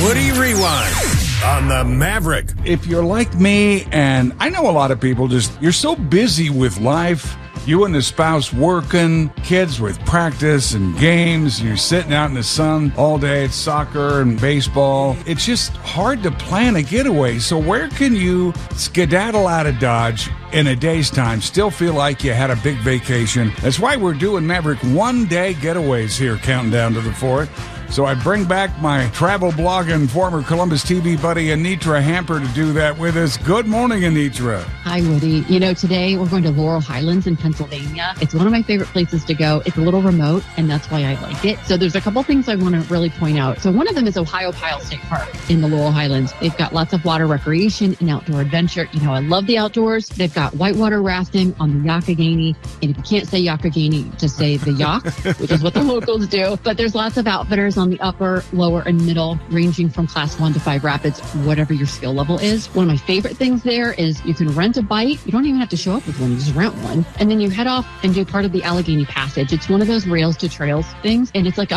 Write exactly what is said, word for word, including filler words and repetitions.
Woody Rewind on the Maverick. If you're like me, and I know a lot of people, just you're so busy with life. You and the spouse working, kids with practice and games. You're sitting out in the sun all day at soccer and baseball. It's just hard to plan a getaway. So where can you skedaddle out of Dodge in a day's time, still feel like you had a big vacation? That's why we're doing Maverick one-day getaways here, counting down to the fourth. So I bring back my travel blog and former Columbus T V buddy, Anitra Hamper, to do that with us. Good morning, Anitra. Hi, Woody. You know, today we're going to Laurel Highlands in Pennsylvania. It's one of my favorite places to go. It's a little remote, and that's why I like it. So there's a couple things I want to really point out. So one of them is Ohiopyle State Park in the Laurel Highlands. They've got lots of water recreation and outdoor adventure. You know, I love the outdoors. They've got whitewater rafting on the Youghiogheny. And if you can't say Youghiogheny, just say the Yacht, which is what the locals do. But there's lots of outfitters on the upper, lower, and middle, ranging from class one to five rapids, whatever your skill level is. One of my favorite things there is you can rent a bike. You don't even have to show up with one. You just rent one. And then you head off and do part of the Allegheny Passage. It's one of those rails to trails things. And it's like